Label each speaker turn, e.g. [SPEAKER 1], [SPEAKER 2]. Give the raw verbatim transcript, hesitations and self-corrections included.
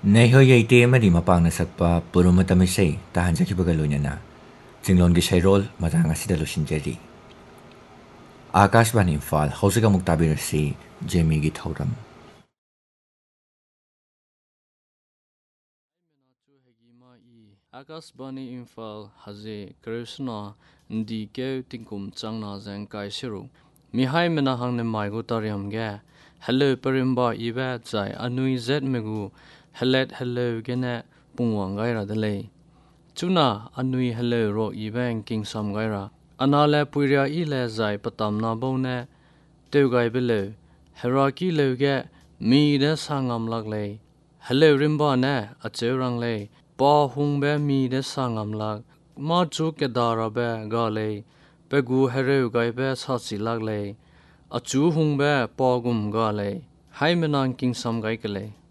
[SPEAKER 1] ในเฮยเตไม่ดีมาปางนัสักปะปรุมาตไม่ใช่แต่หันจะคิดว่ากันลุยนะจึงลองกิใช้โรลมาทางอาศิดาลุชินเจดีอากาศบันอินฟาลเขาสึกมุกตาบิรสีเจมีกิทาวรัม
[SPEAKER 2] อากาศบันอินฟาลฮัจเจคริสนาดีเกวติงคุมจังนาเซงไกชิรุมีให้มนาหังในไมกุตาริยมแกฮัลโหลปริมบาอีเวทใจอนุยเซตเมกูฮัลโหลฮัลโหลแกเนปุงวังไกระเดเลยจุน่าอนุยฮัลโหลโรอีเวนกิงซัมไกระอนาเลปุยราอีเลใจปตามนาบงเนเตวไกเบลเฮรากีเลวแกมีเดสางามลักเลยฮัลโหลริมบาเนอเจรังเลยปอหุงเบมีเดสางามลักมาจูเกดาราเบกาเลยเปกูเฮเรวไกเบสัตสิลักเลยอจูหุงเบปอกุมกาเลยให้มนังกิงซัมไกกเลย